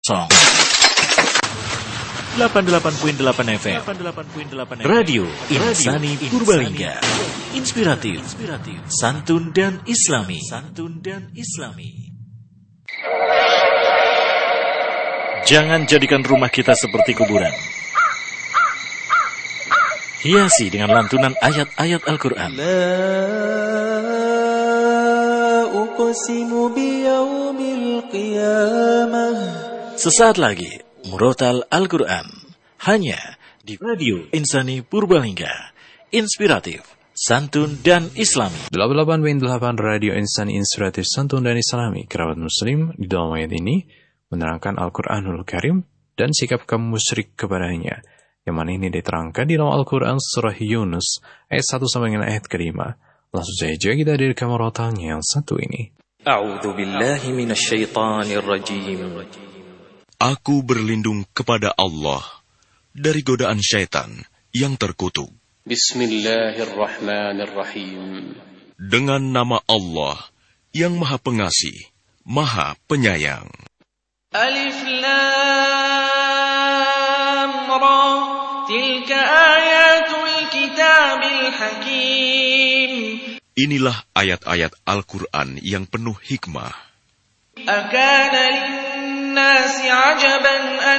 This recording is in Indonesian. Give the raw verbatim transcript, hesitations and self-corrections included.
delapan puluh delapan koma delapan F M Radio Insani Purbalingga. Inspiratif, santun dan islami. Santun dan islami. Jangan jadikan rumah kita seperti kuburan. Hiasi dengan lantunan ayat-ayat Al-Quran. La uqsimu biyaumil qiyamah. Sesaat lagi, Murotal Al-Quran. Hanya di Radio Insani Purbalingga. Inspiratif, santun dan islami. delapan puluh delapan koma delapan Radio Insani Inspiratif, santun dan islami. Kerabat muslim, di dalam ayat ini menerangkan Al-Quranul Karim dan sikap kaum musyrik kepadanya. Yang mana ini diterangkan di dalam Al-Quran surah Yunus ayat satu sampai dengan ayat kelima. Langsung saja kita hadirkan murotalnya yang satu ini. A'udzu billahi minasyaitonir rajim. Aku berlindung kepada Allah dari godaan syaitan yang terkutuk. Bismillahirrahmanirrahim. Dengan nama Allah yang Maha Pengasih, Maha Penyayang. Alif Lam Ra. Tilka ayatul kitabil hakim. Inilah ayat-ayat Al-Quran yang penuh hikmah. Akana linnasi ajaban an